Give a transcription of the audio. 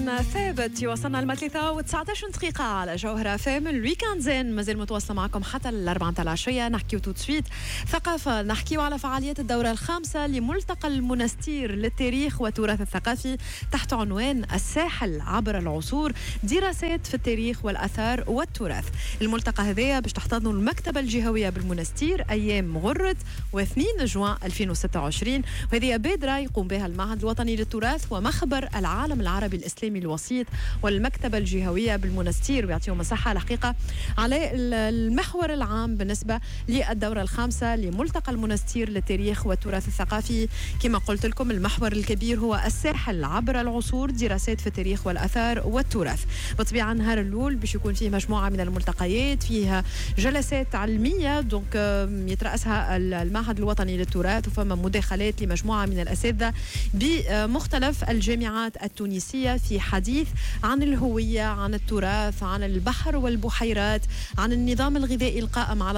إذن ثابت يوصلنا المثلثة و19 دقيقة على جوهرة فام. الويكاند زين مازال متواصلة معكم حتى الأربعة العشية. نحكيو تو سويت ثقافة، نحكيو على فعاليات الدورة الخامسة لملتقى المنستير للتاريخ والتراث الثقافي تحت عنوان الساحل عبر العصور، دراسات في التاريخ والأثار والتراث. الملتقى هذايا باش تحتضنوا المكتبة الجهوية بالمنستير أيام غرة و2 جوان 2026، وهذه بادرة يقوم بها المعهد الوطني للتراث ومخبر العالم العربي الإسلامي الوسيط والمكتبة الجهوية بالمنستير، ويعطيهم الصحة الحقيقة على المحور العام بالنسبة للدورة الخامسة لملتقى المنستير للتاريخ والتراث الثقافي. كما قلت لكم المحور الكبير هو الساحل عبر العصور، دراسات في التاريخ والأثار والتراث. بطبيعة نهار الأول باش يكون فيه مجموعة من الملتقيات، فيها جلسات علمية دونك يترأسها المعهد الوطني للتراث، وفما مداخلات لمجموعة من الأساتذة بمختلف الجامعات التونسية في حديث عن الهوية، عن التراث، عن البحر والبحيرات، عن النظام الغذائي القائم على